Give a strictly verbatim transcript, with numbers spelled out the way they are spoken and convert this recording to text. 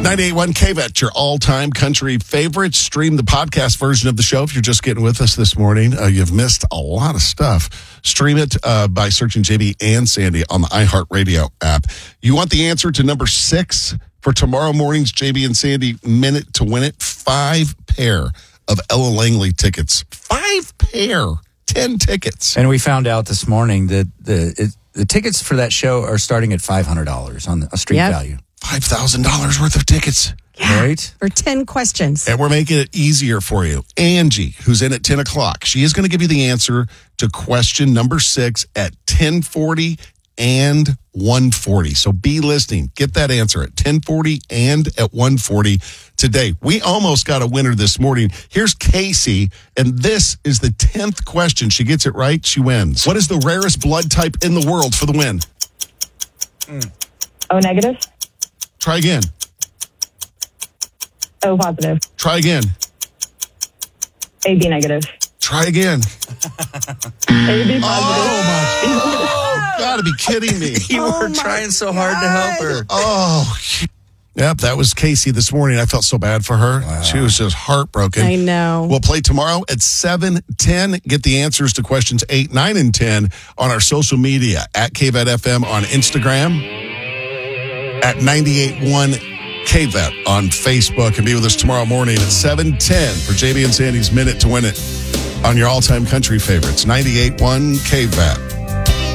ninety-eight point one K V A T, your all-time country favorite. Stream the podcast version of the show if you're just getting with us this morning. Uh, you've missed a lot of stuff. Stream it uh, by searching J B and Sandy on the iHeartRadio app. You want the answer to number six for tomorrow morning's J B and Sandy Minute to Win It? Five pair of Ella Langley tickets. Five pair. Ten tickets. And we found out this morning that the it, the tickets for that show are starting at five hundred dollars on a street Yep. value. five thousand dollars worth of tickets. Yeah, Right? for ten questions. And we're making it easier for you. Angie, who's in at ten o'clock, she is going to give you the answer to question number six at ten forty and one forty. So be listening. Get that answer at ten forty and at one forty today. We almost got a winner this morning. Here's Casey, and this is the tenth question. She gets it right, she wins. What is the rarest blood type in the world for the win? Mm. O negative. Try again. O positive. Try again. A B negative. Try again. A B positive. Oh, my God. Gotta be kidding me. You Oh were my trying so hard to help her. Oh, yep, that was Casey this morning. I felt so bad for her. Wow. She was just heartbroken. I know. We'll play tomorrow at seven ten. Get the answers to questions eight, nine, and ten on our social media at K V A T F M on Instagram, at ninety-eight point one K V A T on Facebook, and be with us tomorrow morning at seven ten for J B and Sandy's Minute to Win It on your all-time country favorites, ninety-eight point one K V A T.